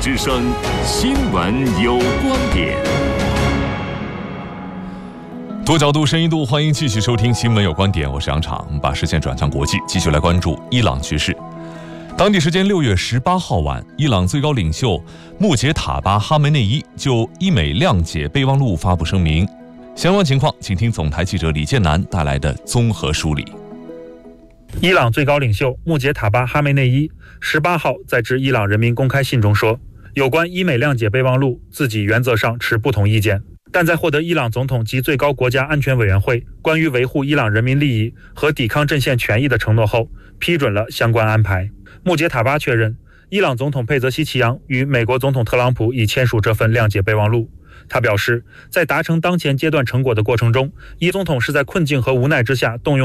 之声新闻有观点， 多角度、深一度，欢迎继续收听新闻有观点，我是杨昶。把视线转向国际，继续来关注伊朗局势。当地时间6月18号晚，伊朗最高领袖穆杰塔巴·哈梅内伊就伊美谅解备忘录发布声明。相关情况，请听总台记者李建南带来的综合梳理。 伊朗最高领袖穆杰塔巴·哈梅内伊18号在致伊朗人民公开信中说，有关伊美谅解备忘录，自己原则上持不同意见，但在获得伊朗总统及最高国家安全委员会关于维护伊朗人民利益和抵抗阵线权益的承诺后，批准了相关安排。穆杰塔巴确认，伊朗总统佩泽西奇扬与美国总统特朗普已签署这份谅解备忘录。他表示，在达成当前阶段成果的过程中，伊总统是在困境和无奈之下动用